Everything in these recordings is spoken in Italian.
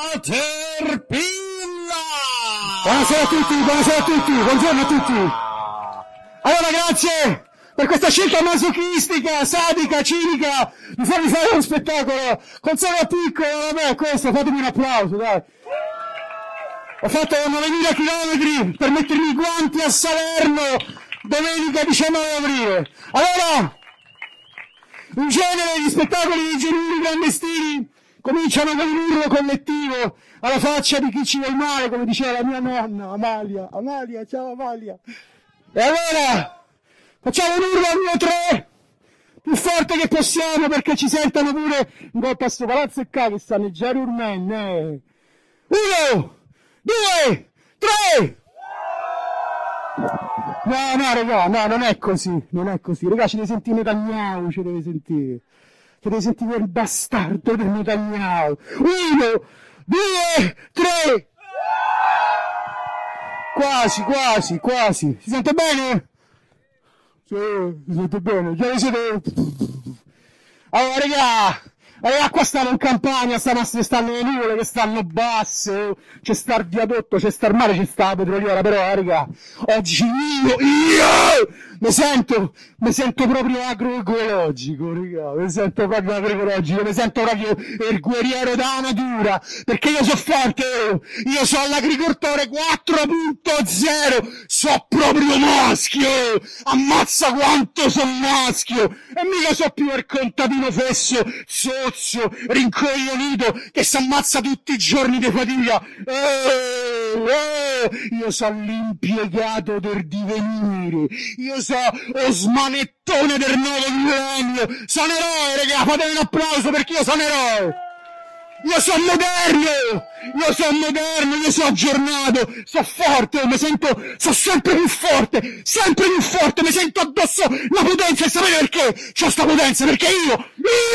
Caterpillar! Buonasera a tutti, buongiorno a tutti. Allora, grazie per questa scelta masochistica, sadica, cinica di farmi fare uno spettacolo con solo piccolo, vabbè, questo, fatemi un applauso, dai. Ho fatto 9.000 chilometri per mettermi i guanti a Salerno domenica 19 aprile. Allora, in genere gli spettacoli dei genuini clandestini cominciano con un urlo collettivo alla faccia di chi ci vuol male, come diceva la mia nonna, Amalia, ciao Amalia. E allora, facciamo un urlo al 1-3, più forte che possiamo, perché ci sentano pure in gol a sto palazzo e che stanno già urmen, 1, 2, 3! No, raga, no, non è così, raga, ci deve sentire Netanyahu, ci deve sentire quel bastardo del Netanyahu. 1, 2, 3! Quasi, si sente bene? Sì, si sente bene, già vi siete... Allora, raga, qua stiamo in campagna, stanno le nuvole che stanno basse, c'è sta il viadotto, c'è sta il mare, c'è sta la petroliera, però, raga, oggi io mi sento proprio agroecologico, raga, mi sento proprio il guerriero da natura, perché io so forte, io so l'agricoltore 4.0, so proprio maschio, ammazza quanto so maschio, e mica so più il contadino fesso, sozzo, rincoglionito, che si ammazza tutti i giorni di fatica. Io so l'impiegato del divenire, io so lo smanettone del nuovo millennio, sono eroe, raga, fatemi un applauso perché io sono eroe. Io sono moderno, io sono aggiornato, sono forte, sono sempre più forte, mi sento addosso la potenza, e sapete perché? C'ho sta potenza, perché io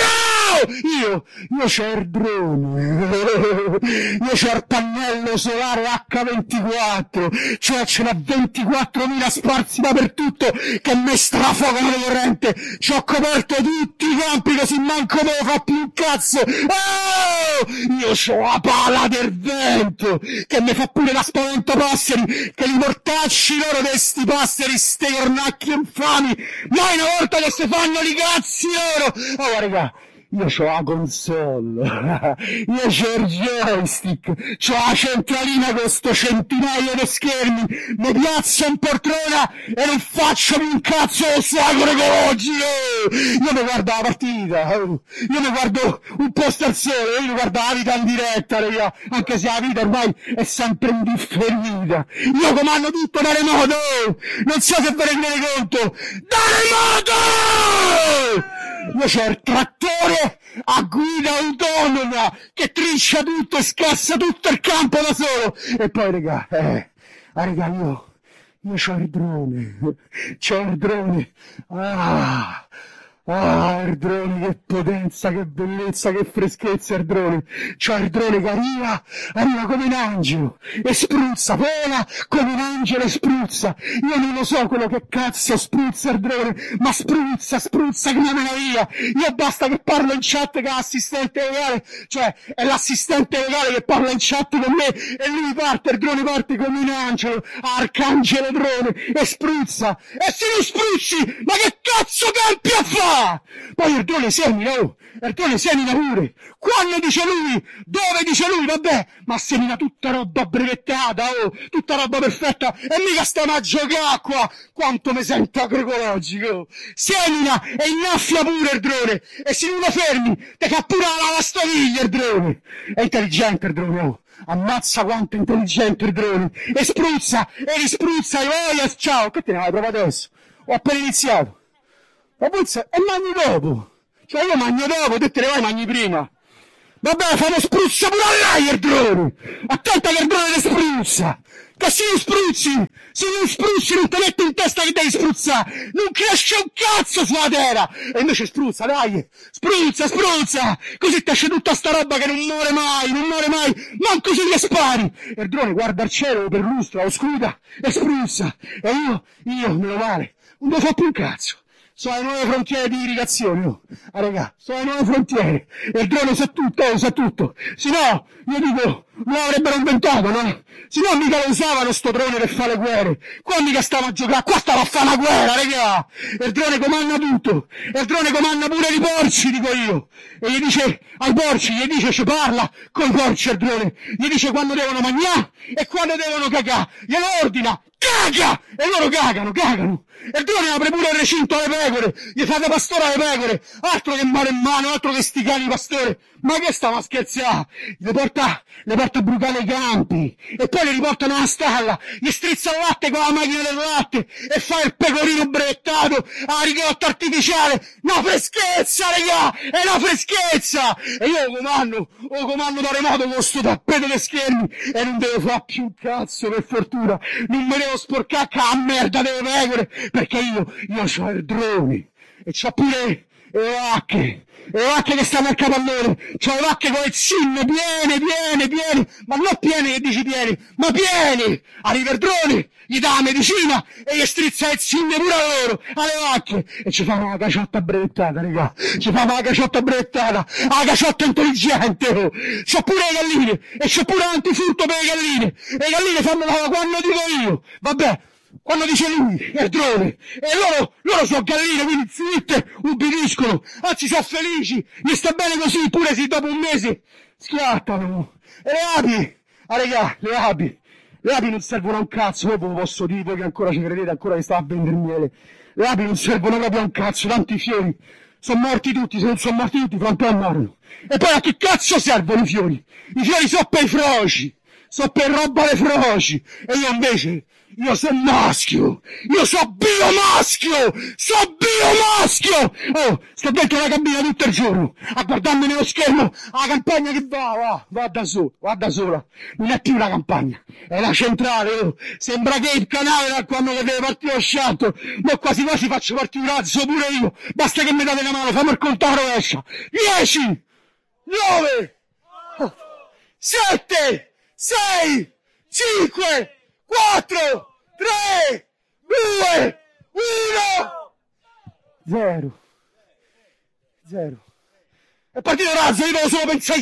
c'ho il drone, io c'ho il pannello solare H24, cioè ce n'ho 24.000 sparsi dappertutto che mi strafogano la corrente, c'ho coperto tutti i campi così manco me lo fa più un cazzo, io c'ho la pala del vento che mi fa pure la spaventapasseri, che li mortacci loro di sti passeri, ste cornacchi infami, mai una volta che si fanno li cazzi loro. Allora, raga, io c'ho la console, io c'ho il joystick, c'ho la centralina con sto centinaio di schermi, mi piazzo in poltrona e non faccio più un cazzo lo sacro ecologico. Io mi guardo la partita, io mi guardo un posto al sole, io mi guardo la vita in diretta, raga, anche se la vita ormai è sempre indifferita. Io comando tutto da remoto, non so se ve ne rendete conto, da remoto! Io c'ho il trattore a guida autonoma che triscia tutto e scassa tutto il campo da solo. E poi, raga, io c'ho il drone. Il drone, che potenza, che bellezza, che freschezza il drone. C'ho il drone che arriva come un angelo e spruzza, vola come un angelo e spruzza. Io non lo so quello che cazzo spruzza il drone, ma spruzza che mi via. Io basta che parlo in chat con l'assistente vocale, cioè è l'assistente vocale che parla in chat con me e lui il drone parte come un angelo, arcangelo drone, e spruzza. E se non spruzzi, ma che cazzo campi a fare? Poi il drone semina pure. Quando dice lui, dove dice lui, vabbè, ma semina tutta roba brevettata, tutta roba perfetta, e mica stiamo a giocare qua. Quanto mi sento agroecologico. Semina e innaffia pure il drone, e se non lo fermi, te fa pure la lavastoviglie il drone. È intelligente il drone, ammazza quanto è intelligente il drone, e spruzza, e rispruzza, e voglia, ciao, che te ne vai proprio adesso? Ho appena iniziato. Ma puzza, e mangi dopo. Cioè io mangio dopo, te ne vai mangi prima. Vabbè, famo spruzza pure a lei il drone. Attenta che il drone ti spruzza. Che se non spruzzi non ti metti in testa che devi spruzzare. Non cresce un cazzo sulla terra. E invece spruzza, dai. Spruzza. Così ti esce tutta sta roba che non muore mai. Manco se gli spari. E il drone guarda il cielo, lo perlustra, lo scruta e spruzza. E io, meno male, non devo fare più un cazzo. sono le nuove frontiere di irrigazione, oh. Ah, raga, sono le nuove frontiere, e il drone sa tutto, sa tutto, se no, io dico, non l'avrebbero inventato, no? Se no mica lo usavano sto drone per fare le guerre, qua mica stava a giocare, qua stava a fare una guerra, raga, e il drone comanda tutto, e il drone comanda pure i porci, dico io, e gli dice ai porci, gli dice ci parla con i porci il drone, gli dice quando devono mangiare e quando devono cagare, glielo ordina, caga! E loro cagano. E il drone apre pure il recinto alle pecore, gli fate pastore alle pecore, altro che mano in mano, altro che sti cani pastore. Ma che stava a scherzare? Le porta a brucare i campi, e poi le riportano alla stalla, gli strizza il latte con la macchina del latte, e fa il pecorino brevettato alla ricotta artificiale. Una freschezza, regà! È una freschezza! E io lo comando da remoto con sto tappeto dei schermi, e non devo fare più un cazzo, per fortuna. Non me devo sporcare a merda delle pecore, perché io c'ho il drone, e c'ho pure le vacche che stanno al capannone, c'ho le vacche con le zinne piene, ma non piene che dici pieni, ma pieni! Arriva il drone, gli dà la medicina e gli strizza le zinne pure a loro, alle vacche, e ci fanno una caciotta brevettata, raga, la caciotta intelligente, oh. C'ho pure le galline, e c'ho pure l'antifurto per le galline fanno quando dico io, vabbè, quando dice lui, è il drone, e loro sono galline, quindi zitte, ubbidiscono, anzi sono felici, gli sta bene così, pure se dopo un mese schiattano. E le api, raga, le api non servono a un cazzo, dopo posso dire voi che ancora ci credete, ancora che sta a vendere miele, le api non servono proprio a un cazzo, tanti fiori, sono morti tutti, se non sono morti tutti, fra un po' muoiono. E poi a che cazzo servono i fiori? I fiori sono per i froci, sono per roba le froci, e io invece, io sono maschio! Io sono biomaschio! Oh, sto dentro la cabina tutto il giorno, a guardarmi nello schermo, la campagna che va da sola. Non è più una campagna, è la centrale, oh. Sembra che il canale da quando che deve partire lo sciatto, ma quasi faccio partire un razzo pure io, basta che mi date una mano, fammi il conto a rovescia. 10, 9, 7, 6, 5, 4, 3, 2, 1, 0. È partito razzo, io devo solo pensare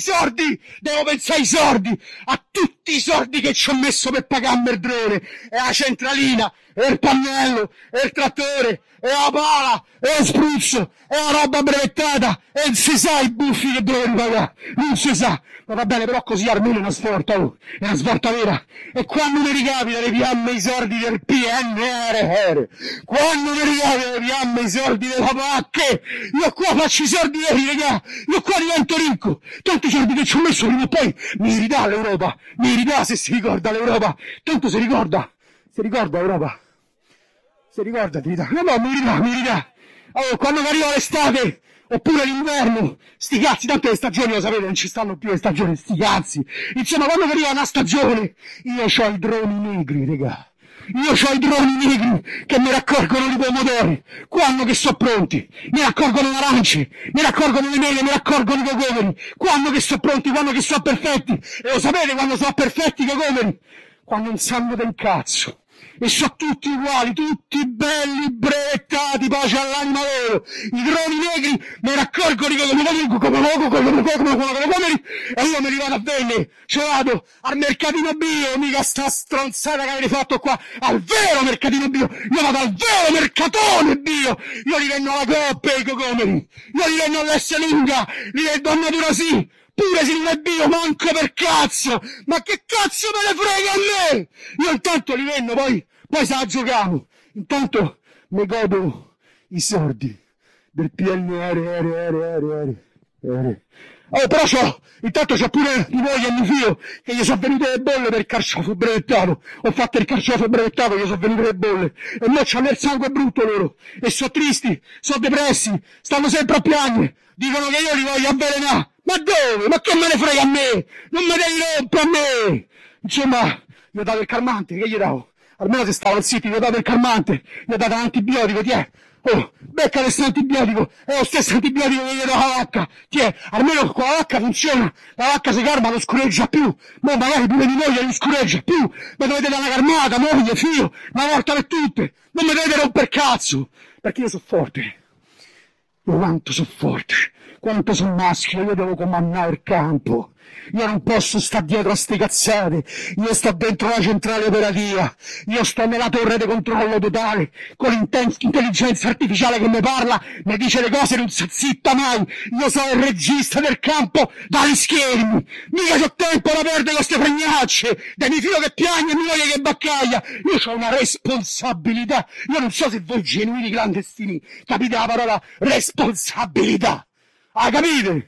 ai soldi, a tutti i soldi che ci ho messo per pagarmi il drone, e la centralina, e il pannello, e il trattore, e la pala, e lo spruzzo, e la roba brevettata, e non si sa i buffi che devo ripagare, non si sa. Ma va bene, però così almeno è una svolta, oh, è una svolta vera. E quando mi ricapita le piamme i soldi del PNRR, quando mi ricapita le piamme i soldi della PAC, io qua faccio i soldi veri, raga, io qua divento ricco. Tanti soldi che ci ho messo prima o poi mi ridà l'Europa, mi ridà, se si ricorda l'Europa, tanto si ricorda l'Europa, si ricorda, ti ridà, no, mi ridà. Allora, quando arriva l'estate, oppure l'inverno, sti cazzi, tanto le stagioni lo sapete, non ci stanno più le stagioni, sti cazzi. Insomma, quando arriva una stagione, io c'ho i droni negri, raga. Io c'ho i droni negri che mi raccolgono i pomodori, quando che sono pronti, mi raccolgono le arance, mi raccolgono le mele, mi raccolgono i cocomeri, quando che sono pronti, quando che sono perfetti. E lo sapete quando sono perfetti i cocomeri? Quando non sanno del cazzo. E sono tutti uguali, tutti belli, brevettati, pace all'anima loro. I droni negri mi raccolgono i cocomeri, e io me li vado a vendere. Ce vado al mercatino bio, mica sta stronzata che avete fatto qua, al vero mercatino bio. Io vado al vero mercatone bio. Io li vendo alla Coop i cocomeri, io li vendo all'S lunga, li vendo a natura sì. Pure se non è bio, manco per cazzo! Ma che cazzo me ne frega a me? Io intanto li vendo, poi se la giochiamo. Intanto mi godo i soldi del PNRR. Oh, però intanto c'ho pure di voi e mio figlio che gli sono venute le bolle per il carciofo brevettato. Ho fatto il carciofo brevettato, gli sono venute le bolle. E mo c'hanno il sangue brutto loro. E sono tristi, sono depressi, stanno sempre a piangere. Dicono che io li voglio avvelenare. Ma dove? Ma che me ne frega a me? Non me devi rompere a me! Insomma, gli ho dato il calmante, che gli davo? Almeno se stavano zitti, gli ho dato il calmante, gli ho dato l'antibiotico, tiè. Oh, becca questo antibiotico, è lo stesso antibiotico che gli do alla vacca, tiè, almeno con la vacca funziona, la vacca si calma, non scureggia più, ma magari pure di moglie non scureggia più, ma dovete dare una calmata, moglie, figlio, una volta per tutte, non mi dovete rompere cazzo, perché io sono forte. Io quanto sono forte, quanto sono maschio, io devo comandare il campo. Io non posso stare dietro a ste cazzate, io sto dentro la centrale operativa, io sto nella torre di controllo totale, con l'intelligenza artificiale che mi parla, mi dice le cose, non sta zitta mai, io sono il regista del campo dagli schermi, mica c'ho tempo da perdere con ste fregnacce, da mio figlio che piagne e mia moglie che baccaglia, io ho una responsabilità, io non so se voi genuini clandestini capite la parola responsabilità, capite?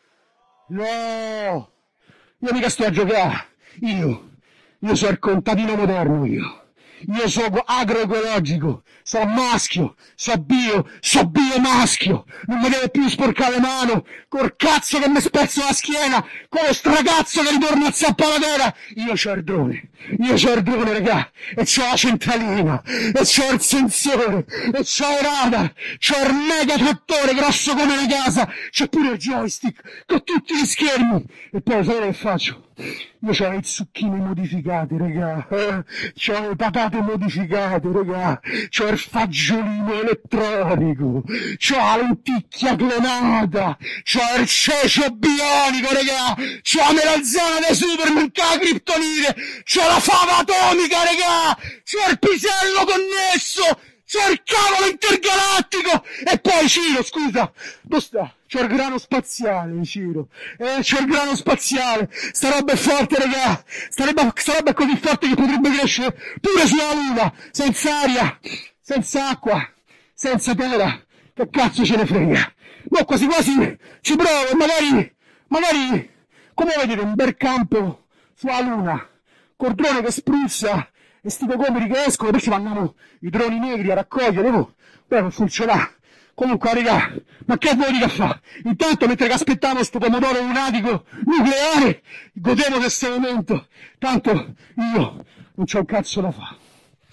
No! Io mica sto a giocare, io sono il contadino moderno, io sono agroecologico, sono maschio, sono bio maschio, non mi deve più sporcare le mani, col cazzo che mi spezzo la schiena, con lo stracazzo che ritorno a zappalatera, io c'ho il drone, raga, e c'ho la centralina, e c'ho il sensore, e c'ho il radar, c'ho il mega trattore grosso come una casa, c'ho pure il joystick, con tutti gli schermi, e poi sapete che faccio? Io c'ho le zucchine modificate, raga, c'ho le patate modificate, raga, c'ho il fagiolino elettronico, c'ho la lenticchia clonata, c'ho il cecio bionico, raga, c'ho la melanzana dei Superman con la criptonite, c'ho la fava atomica, raga, c'ho il pisello connesso, c'ho il cavolo intergalattico, e poi Ciro, scusa, dove sta? C'ho il grano spaziale, Ciro. C'ho il grano spaziale. Sta roba è forte, raga. Sta roba è così forte che potrebbe crescere pure sulla Luna. Senza aria, senza acqua, senza terra. Che cazzo ce ne frega? No, quasi quasi ci provo e magari, come vedete, un bel campo sulla Luna. Col drone che spruzza e sti cocomeri che escono, poi ci mandano i droni negri a raccogliere. Poi funziona. Comunque, raga, ma che vuoi che fa? Intanto, mentre che aspettavo sto pomodoro lunatico nucleare, godevo di questo momento. Tanto io non c'ho un cazzo da fare.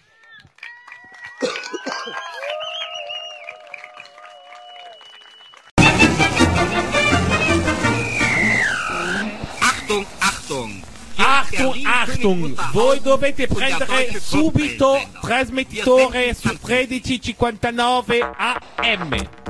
Achtung, Achtung! Achtung, voi dovete prendere subito trasmettitore su 1359 AM.